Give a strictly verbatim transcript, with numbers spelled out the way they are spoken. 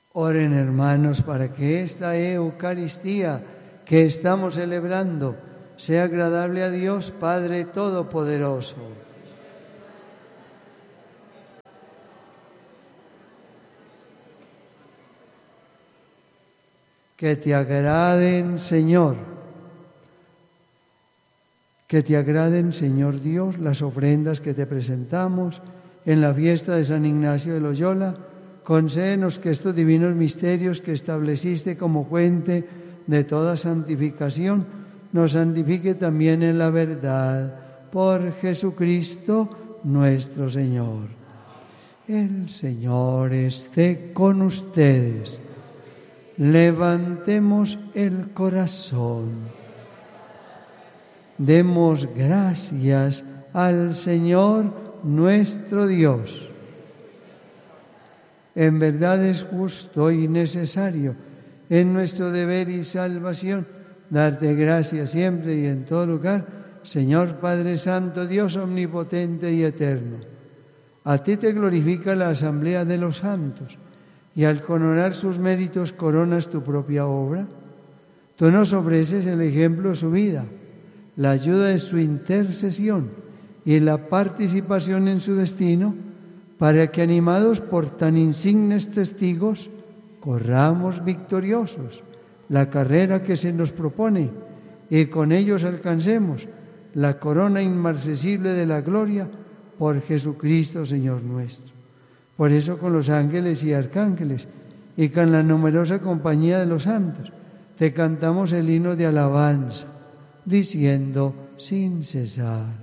Oren, hermanos, para que esta Eucaristía que estamos celebrando sea agradable a Dios Padre Todopoderoso. Que te agraden, Señor, que te agraden, Señor Dios, las ofrendas que te presentamos en la fiesta de San Ignacio de Loyola. Concédenos que estos divinos misterios que estableciste como fuente de toda santificación nos santifique también en la verdad. Por Jesucristo nuestro Señor. El Señor esté con ustedes. Levantemos el corazón. Demos gracias al Señor nuestro Dios. En verdad es justo y necesario, en nuestro deber y salvación, darte gracias siempre y en todo lugar, Señor Padre Santo, Dios omnipotente y eterno. A ti te glorifica la asamblea de los santos, y al coronar sus méritos coronas tu propia obra. Tú nos ofreces el ejemplo de su vida, la ayuda de su intercesión y la participación en su destino, para que, animados por tan insignes testigos, corramos victoriosos la carrera que se nos propone y con ellos alcancemos la corona inmarcesible de la gloria por Jesucristo, Señor nuestro. Por eso, con los ángeles y arcángeles y con la numerosa compañía de los santos, te cantamos el himno de alabanza, diciendo sin cesar: